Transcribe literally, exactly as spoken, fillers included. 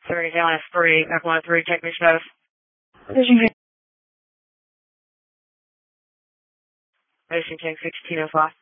Thirty down is three, F one three, take me status. Vision Mission tank sixteen oh five.